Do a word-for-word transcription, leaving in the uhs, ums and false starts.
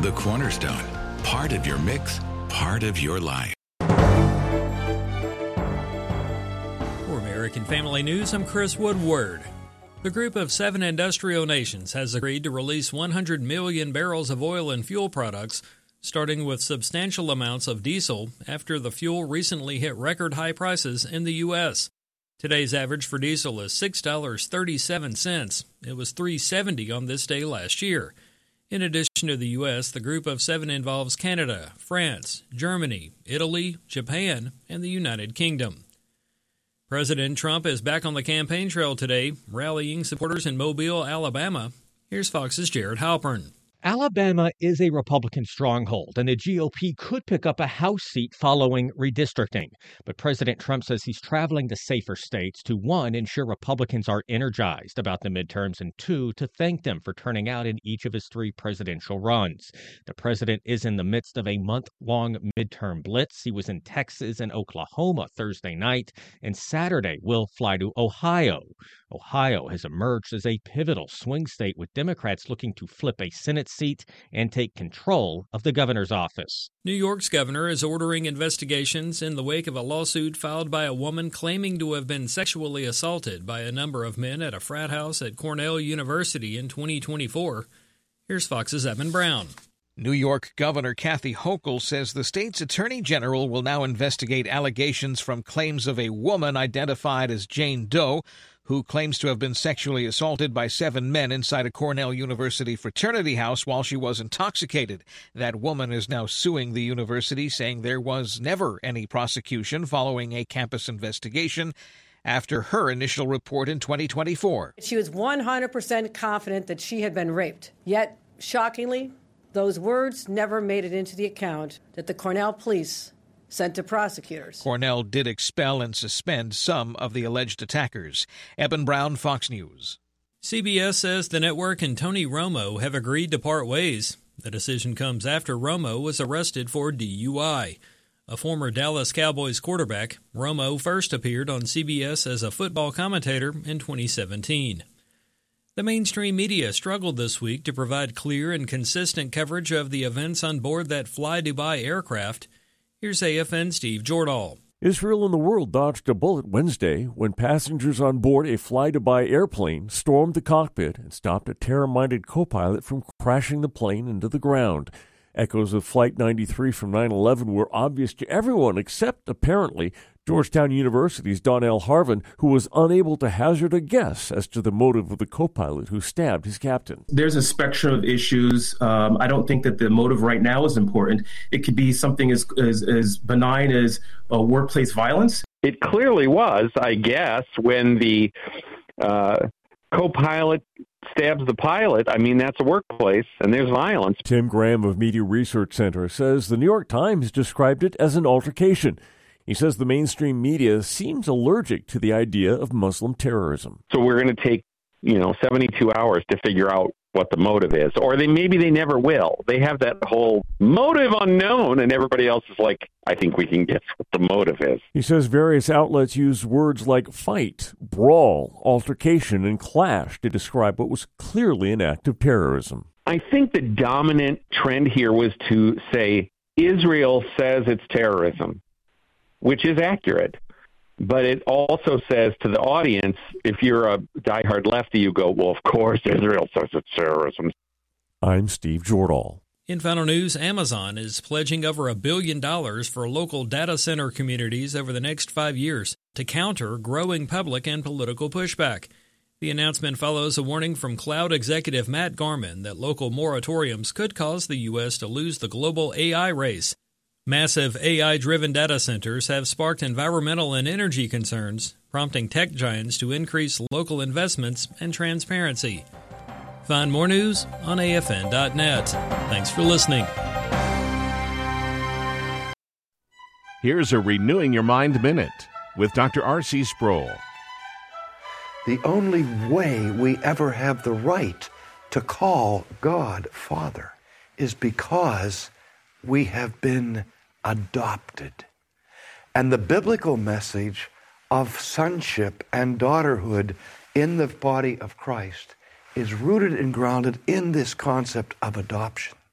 The Cornerstone. Part of your mix, part of your life. For American Family News, I'm Chris Woodward. The group of seven industrial nations has agreed to release one hundred million barrels of oil and fuel products, starting with substantial amounts of diesel after the fuel recently hit record high prices in the U S. Today's average for diesel is six dollars and thirty-seven cents. It was three dollars and seventy cents on this day last year. In addition to the U S, the group of seven involves Canada, France, Germany, Italy, Japan, and the United Kingdom. President Trump is back on the campaign trail today, rallying supporters in Mobile, Alabama. Here's Fox's Jared Halpern. Alabama is a Republican stronghold, and the G O P could pick up a House seat following redistricting. But President Trump says he's traveling to safer states to, one, ensure Republicans are energized about the midterms, and two, to thank them for turning out in each of his three presidential runs. The president is in the midst of a month-long midterm blitz. He was in Texas and Oklahoma Thursday night, and Saturday will fly to Ohio. Ohio has emerged as a pivotal swing state, with Democrats looking to flip a Senate seat and take control of the governor's office. New York's governor is ordering investigations in the wake of a lawsuit filed by a woman claiming to have been sexually assaulted by a number of men at a frat house at Cornell University in twenty twenty-four. Here's Fox's Evan Brown. New York Governor Kathy Hochul says the state's attorney general will now investigate allegations from claims of a woman identified as Jane Doe, who claims to have been sexually assaulted by seven men inside a Cornell University fraternity house while she was intoxicated. That woman is now suing the university, saying there was never any prosecution following a campus investigation after her initial report in twenty twenty-four. She was one hundred percent confident that she had been raped. Yet, shockingly, those words never made it into the account that the Cornell police sent to prosecutors. Cornell did expel and suspend some of the alleged attackers. Eben Brown, Fox News. C B S says the network and Tony Romo have agreed to part ways. The decision comes after Romo was arrested for D U I. A former Dallas Cowboys quarterback, Romo first appeared on C B S as a football commentator in twenty seventeen. The mainstream media struggled this week to provide clear and consistent coverage of the events on board that Fly Dubai aircraft. Here's A F N's Steve Jordahl. Israel and the world dodged a bullet Wednesday when passengers on board a Fly Dubai airplane stormed the cockpit and stopped a terror-minded co-pilot from crashing the plane into the ground. Echoes of Flight ninety-three from nine eleven were obvious to everyone except, apparently, Georgetown University's Donnell Harvin, who was unable to hazard a guess as to the motive of the co-pilot who stabbed his captain. There's a spectrum of issues. Um, I don't think that the motive right now is important. It could be something as, as, as benign as uh, workplace violence. It clearly was, I guess, when the uh, co-pilot stabs the pilot. I mean, that's a workplace, and there's violence. Tim Graham of Media Research Center says the New York Times described it as an altercation. He says the mainstream media seems allergic to the idea of Muslim terrorism. So we're going to take, you know, seventy-two hours to figure out what the motive is. Or they maybe they never will. They have that whole motive unknown, and everybody else is like, I think we can guess what the motive is. He says various outlets use words like fight, brawl, altercation, and clash to describe what was clearly an act of terrorism. I think the dominant trend here was to say Israel says it's terrorism, which is accurate. But it also says to the audience, if you're a diehard lefty, you go, well, of course, Israel says it's terrorism. I'm Steve Jordahl. In final news, Amazon is pledging over a billion dollars for local data center communities over the next five years to counter growing public and political pushback. The announcement follows a warning from cloud executive Matt Garman that local moratoriums could cause the U S to lose the global A I race. Massive A I-driven data centers have sparked environmental and energy concerns, prompting tech giants to increase local investments and transparency. Find more news on A F N dot net. Thanks for listening. Here's a Renewing Your Mind Minute with Doctor R C Sproul. The only way we ever have the right to call God Father is because we have been adopted. And the biblical message of sonship and daughterhood in the body of Christ is rooted and grounded in this concept of adoption.